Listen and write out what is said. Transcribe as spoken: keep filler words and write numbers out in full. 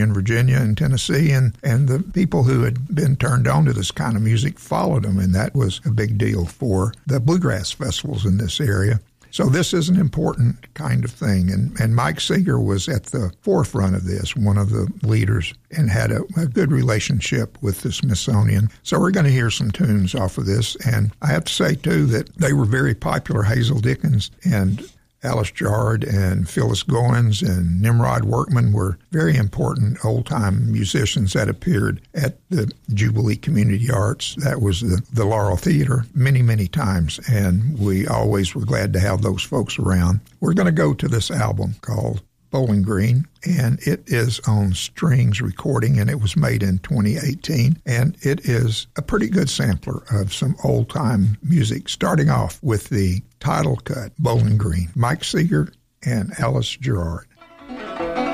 in Virginia and Tennessee, and, and the people who had been turned on to this kind of music followed them, and that was a big deal for the bluegrass festivals in this area. So this is an important kind of thing, and, and Mike Seeger was at the forefront of this, one of the leaders, and had a, a good relationship with the Smithsonian. So we're going to hear some tunes off of this, and I have to say, too, that they were very popular. Hazel Dickens and Alice Gerrard and Phyllis Goins and Nimrod Workman were very important old-time musicians that appeared at the Jubilee Community Arts. That was the, the Laurel Theater many, many times, and we always were glad to have those folks around. We're going to go to this album called Bowling Green, and it is on Strings recording, and it was made in twenty eighteen, and it is a pretty good sampler of some old-time music, starting off with the title cut, Bowling Green, Mike Seeger and Alice Gerrard.